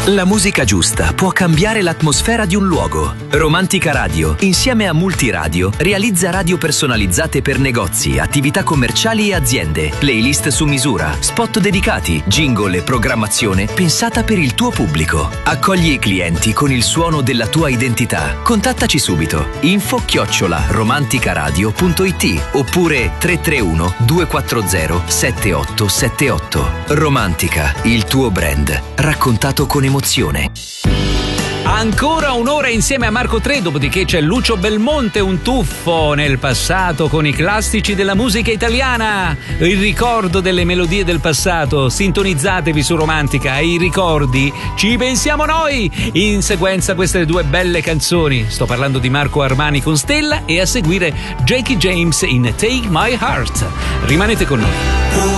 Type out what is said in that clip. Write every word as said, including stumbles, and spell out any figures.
La musica giusta può cambiare l'atmosfera di un luogo. Romantica Radio, insieme a Multiradio, realizza radio personalizzate per negozi, attività commerciali e aziende, playlist su misura, spot dedicati, jingle e programmazione pensata per il tuo pubblico. Accogli i clienti con il suono della tua identità. Contattaci subito. Info chiocciola romanticaradio punto it oppure tre tre uno due quattro zero sette otto sette otto. Romantica, il tuo brand, raccontato con emozione. Ancora un'ora insieme a Marco Tre, dopodiché c'è Lucio Belmonte, un tuffo nel passato con i classici della musica italiana, il ricordo delle melodie del passato. Sintonizzatevi su Romantica, ai ricordi ci pensiamo noi. In sequenza queste due belle canzoni, sto parlando di Marco Armani con Stella e a seguire Jackie James in Take My Heart. Rimanete con noi.